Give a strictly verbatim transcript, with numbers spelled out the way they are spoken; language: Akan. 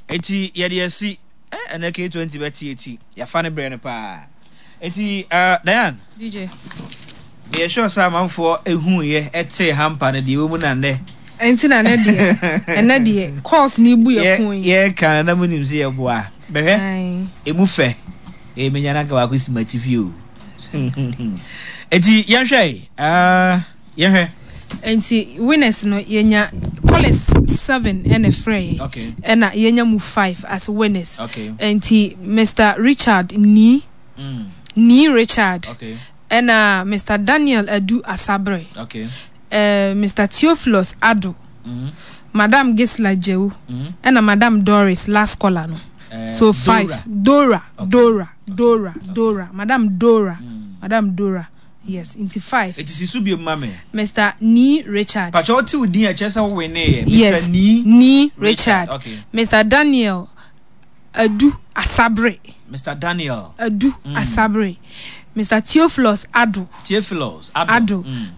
eti ye de asi eh na K twenty beti eti ya fa ne bre ne pa eti uh Diane D J be sure sa manfo ehu ye ete hampa ne de wo mu na ne enti na ne de ena de course ni bu ye kun ye kan na munim se ye boa behwe emu fe e menya na ka wa kwesi matifio eti yanhwe ah yanhwe enti winners no yenya college seven and a free okay ena yenya mu five as winners okay enti Mister Richard ni mm ni Richard okay ena Mister Daniel Adu Asabre okay uh, Mister Theophilus Ado mm Madam Gisla Jewu mm ena Madam Doris last caller no uh, so five Dora Dora okay. Dora okay. Dora okay. Dora Madam Dora mm. Madam Dora yes into five it is subio mame Mister Ni Richard pa cho ti udin a chese wo ne Mister yes. Ni Ni Richard, Richard. Okay. Mister Daniel Adu Asabre Mister Daniel Adu mm. Asabre Mister Theophilus Ado Theophilus Ado, Ado. Mm.